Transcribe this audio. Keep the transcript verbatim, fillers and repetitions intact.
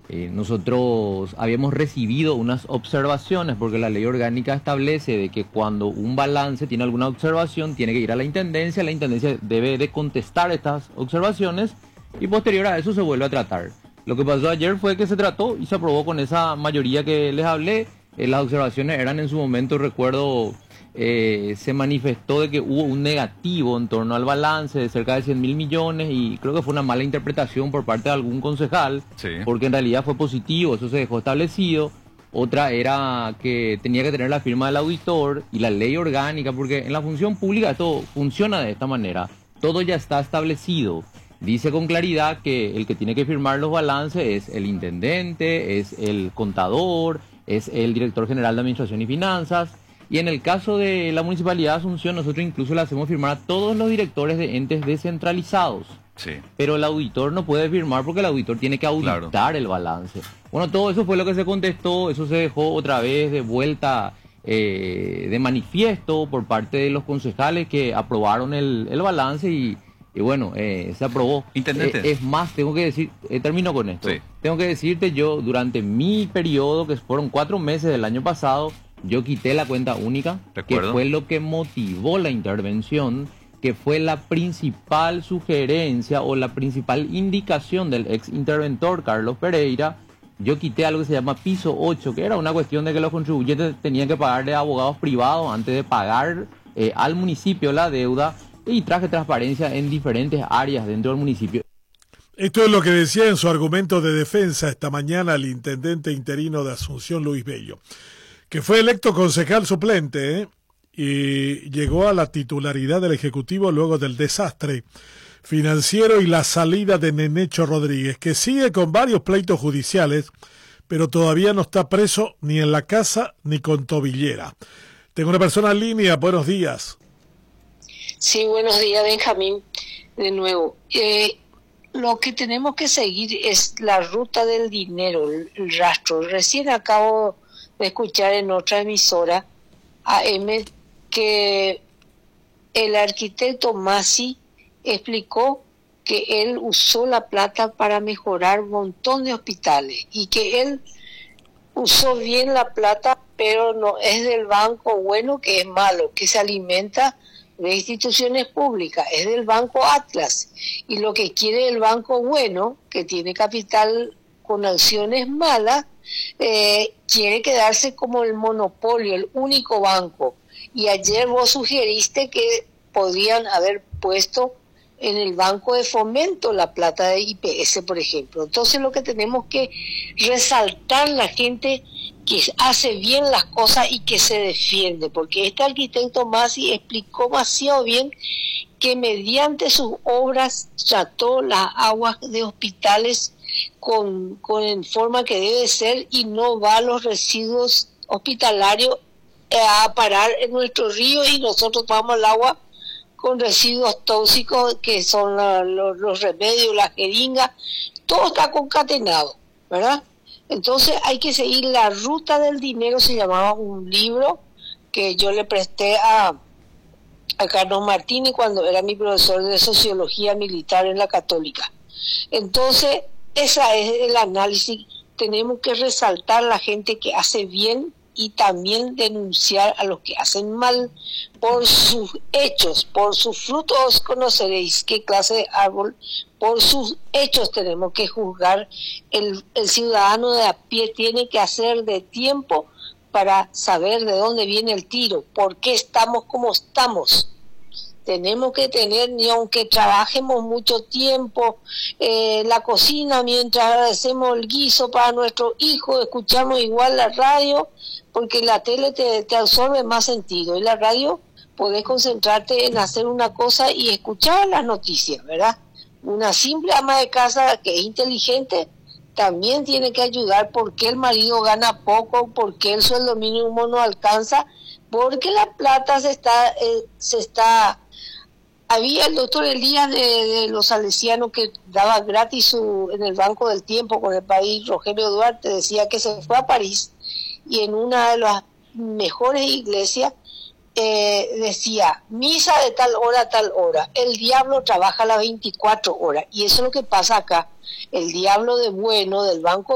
Eh, nosotros habíamos recibido unas observaciones porque la ley orgánica establece de que cuando un balance tiene alguna observación tiene que ir a la intendencia, la intendencia debe de contestar estas observaciones y posterior a eso se vuelve a tratar. Lo que pasó ayer fue que se trató y se aprobó con esa mayoría que les hablé. Eh, las observaciones eran en su momento, recuerdo, eh, se manifestó de que hubo un negativo en torno al balance de cerca de cien mil millones y creo que fue una mala interpretación por parte de algún concejal, Sí. porque en realidad fue positivo, eso se dejó establecido. Otra era que tenía que tener la firma del auditor y la ley orgánica, porque en la función pública esto funciona de esta manera, todo ya está establecido. Dice con claridad que el que tiene que firmar los balances es el intendente, es el contador, es el director general de Administración y Finanzas. Y en el caso de la Municipalidad de Asunción, nosotros incluso le hacemos firmar a todos los directores de entes descentralizados. Sí. Pero el auditor no puede firmar porque el auditor tiene que auditar Claro. el balance. Bueno, todo eso fue lo que se contestó, eso se dejó otra vez de vuelta eh, de manifiesto por parte de los concejales que aprobaron el, el balance y, y bueno, eh, se aprobó. Intendente. Eh, es más, tengo que decir, eh, termino con esto. Sí. Tengo que decirte, yo durante mi periodo, que fueron cuatro meses del año pasado, yo quité la cuenta única, Recuerdo. que fue lo que motivó la intervención, que fue la principal sugerencia o la principal indicación del ex interventor Carlos Pereira. Yo quité algo que se llama piso ocho, que era una cuestión de que los contribuyentes tenían que pagarle a abogados privados antes de pagar eh, al municipio la deuda, y traje transparencia en diferentes áreas dentro del municipio. Esto es lo que decía en su argumento de defensa esta mañana el intendente interino de Asunción, Luis Bello, que fue electo concejal suplente, ¿eh? Y llegó a la titularidad del Ejecutivo luego del desastre financiero y la salida de Nenecho Rodríguez, que sigue con varios pleitos judiciales, pero todavía no está preso ni en la casa ni con tobillera. Tengo una persona en línea, buenos días. Sí, buenos días, Benjamín, de nuevo. Eh, lo que tenemos que seguir es la ruta del dinero, el, el rastro. Recién acabo de escuchar en otra emisora, A M, que el arquitecto Masi explicó que él usó la plata para mejorar un montón de hospitales y que él usó bien la plata, pero no es del banco bueno que es malo, que se alimenta de instituciones públicas, es del Banco Atlas. Y lo que quiere el banco bueno, que tiene capital con acciones malas, eh, quiere quedarse como el monopolio, el único banco. Y ayer vos sugeriste que podrían haber puesto en el Banco de Fomento la plata de I P S, por ejemplo. Entonces lo que tenemos que resaltar la gente que hace bien las cosas y que se defiende, porque este arquitecto Masi explicó demasiado bien que mediante sus obras trató las aguas de hospitales con, con en forma que debe ser y no va a los residuos hospitalarios a parar en nuestro río y nosotros tomamos el agua con residuos tóxicos que son la, los, los remedios, las jeringas, todo está concatenado, ¿verdad? Entonces hay que seguir la ruta del dinero, se llamaba un libro que yo le presté a, a Carlos Martínez cuando era mi profesor de Sociología Militar en la Católica. Entonces, ese es el análisis. Tenemos que resaltar a la gente que hace bien y también denunciar a los que hacen mal por sus hechos, por sus frutos conoceréis qué clase de árbol, por sus hechos tenemos que juzgar. El, el ciudadano de a pie tiene que hacer de tiempo para saber de dónde viene el tiro, por qué estamos como estamos. Tenemos que tener, ni aunque trabajemos mucho tiempo, eh, la cocina mientras hacemos el guiso para nuestros hijos, escuchamos igual la radio, porque la tele te, te absorbe más sentido, y la radio podés concentrarte en hacer una cosa y escuchar las noticias, ¿verdad? Una simple ama de casa que es inteligente también tiene que ayudar porque el marido gana poco, porque el sueldo mínimo no alcanza, porque la plata se está... Eh, se está Había el doctor Elías de, de los salesianos que daba gratis su, en el Banco del Tiempo con el país, Rogelio Duarte, decía que se fue a París y en una de las mejores iglesias eh, decía, misa de tal hora a tal hora, el diablo trabaja las veinticuatro horas, y eso es lo que pasa acá. El diablo de bueno del Banco